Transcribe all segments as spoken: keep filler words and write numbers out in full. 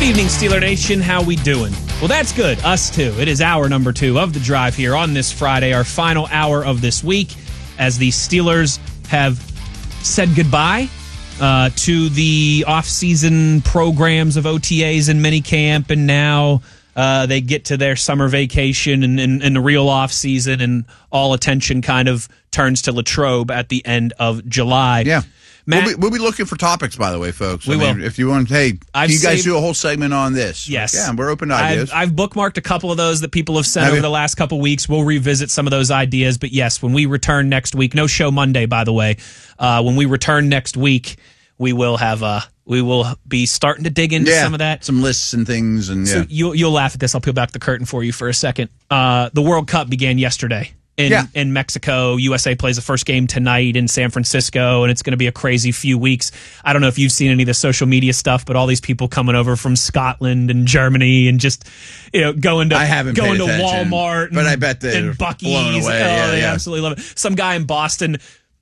Good evening, Steeler Nation. How we doing? Well, that's good. Us too. It is hour number two of The Drive here on this Friday, our final hour of this week, as the Steelers have said goodbye uh, to the off-season programs of O T As and minicamp, and now uh, they get to their summer vacation and, and, and the real off-season, and all attention kind of turns to Latrobe at the end of July. Yeah. Matt, we'll, be, we'll be looking for topics, by the way, folks. We I mean, will. If you want, hey, I've can you guys saved, do a whole segment on this? Yes. Like, yeah, we're open to ideas. I've, I've bookmarked a couple of those that people have sent have over you? the last couple weeks. We'll revisit some of those ideas. But yes, when we return next week, no show Monday, by the way. Uh, when we return next week, we will have uh, we will be starting to dig into yeah, some of that. Some lists and things. and yeah. So you'll, you'll laugh at this. I'll peel back the curtain for you for a second. Uh, the World Cup began yesterday. In, yeah. in Mexico. U S A plays the first game tonight in San Francisco, and it's going to be a crazy few weeks. I don't know if you've seen any of the social media stuff, but all these people coming over from Scotland and Germany and just, you know, going to I haven't going paid to attention, Walmart and, but I bet they're and Buc-ee's. blown away. Oh, Yeah, they yeah. absolutely love it. Some guy in Boston.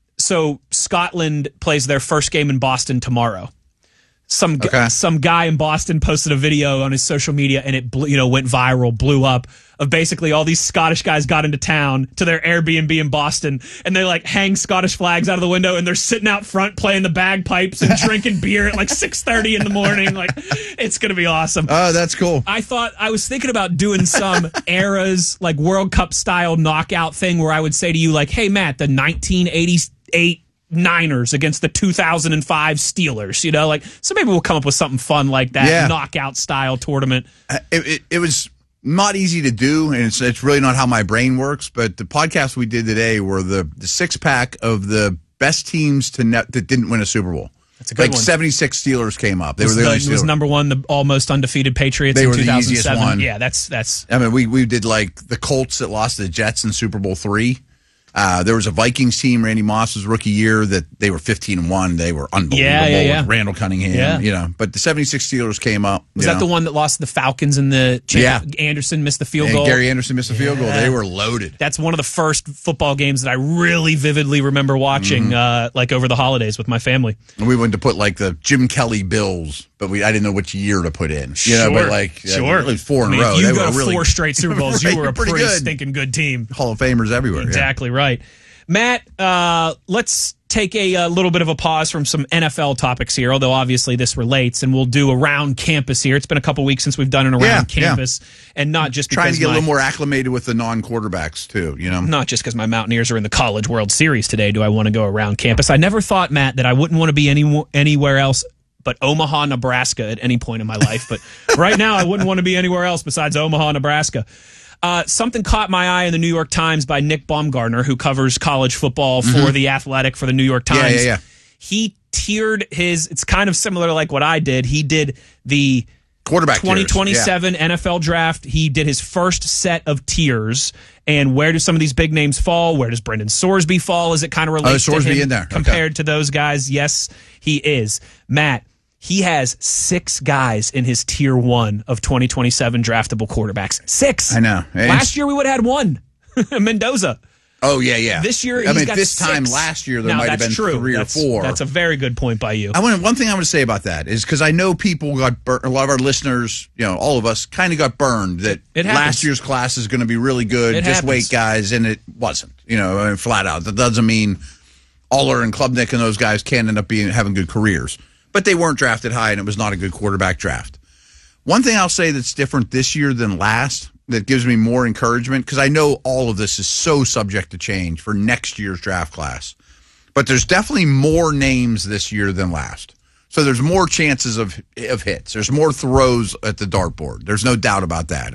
So Scotland plays their first game in Boston tomorrow. Some gu- Okay. some guy in Boston posted a video on his social media, and it blew, you know went viral, blew up. Of basically all these Scottish guys got into town to their Airbnb in Boston, and they like hang Scottish flags out of the window, and they're sitting out front playing the bagpipes and drinking beer at like six thirty in the morning. Like, it's gonna be awesome. Oh, that's cool. I thought I was thinking about doing some eras like World Cup style knockout thing where I would say to you like, "Hey Matt, the nineteen eighty-eight Niners against the two thousand five Steelers," you know, like, so maybe we'll come up with something fun like that, Yeah. knockout style tournament. Uh, It, it, it was not easy to do, and it's it's really not how my brain works. But the podcast we did today were the, the six pack of the best teams to net that didn't win a Super Bowl. That's a good like one. seventy-six Steelers came up. They was were the the, only was Steelers. number one, the almost undefeated Patriots They in were the two thousand seven. easiest one. Yeah, that's that's. I mean, we we did like the Colts that lost to the Jets in Super Bowl three. Uh, there was a Vikings team, Randy Moss's rookie year, that they were fifteen and one. They were unbelievable. Yeah, yeah, yeah. With Randall Cunningham, Yeah. you know. But the seventy-six Steelers came up. Was you that know. the one that lost the Falcons in the Yeah. Anderson missed the field And goal? Gary Anderson missed a field goal. Yeah. They were loaded. That's one of the first football games that I really vividly remember watching, Mm-hmm. uh, like over the holidays with my family. And we went to put like the Jim Kelly Bills, but we I didn't know which year to put in. You know, but like sure. uh, like four in I mean, a row. if you They go were to really four straight Super Bowls, Right, you were a pretty pretty, good. stinking good team. Hall of Famers everywhere. yeah. Exactly right. Matt, uh, let's take a, a little bit of a pause from some N F L topics here, although obviously this relates, and we'll do around campus here. It's been a couple weeks since we've done an around Yeah, campus, and not just because Trying to get my, a little more acclimated with the non-quarterbacks too. You know, not just because my Mountaineers are in the College World Series today do I want to go around campus. I never thought, Matt, that I wouldn't want to be any, anywhere else but Omaha, Nebraska at any point in my life. But right now I wouldn't want to be anywhere else besides Omaha, Nebraska. Uh, something caught my eye in the New York Times by Nick Baumgartner, who covers college football for Mhm. The Athletic for the New York Times. Yeah, yeah, yeah. He tiered his, it's kind of similar to like what I did. He did the quarterback twenty tiers, twenty-seven N F L draft. He did his first set of tiers. And where do some of these big names fall? Where does Brendan Sorsby fall? Is it kind of related Oh, Sorsby to him in there. Okay. compared to those guys? Yes, he is. Matt, he has six guys in his tier one of twenty twenty-seven draftable quarterbacks. Six. I know. And Last year we would have had one, Mendoza. Oh yeah, yeah. This year, I he's mean, got this time six. last year there Now, might have that's been true. three That's- or four. That's a very good point by you. I want one thing I want to say about that is because I know people got burnt. A lot of our listeners, you know, all of us, kind of got burned that It happens. last year's class is going to be really good. It Just happens. wait, guys, and it wasn't. You know, I mean, flat out. That doesn't mean Aller and Klubnik and those guys can't end up being having good careers, but they weren't drafted high, and it was not a good quarterback draft. One thing I'll say that's different this year than last, that gives me more encouragement, because I know all of this is so subject to change for next year's draft class, but there's definitely more names this year than last. So there's more chances of of hits. There's more throws at the dartboard. There's no doubt about that.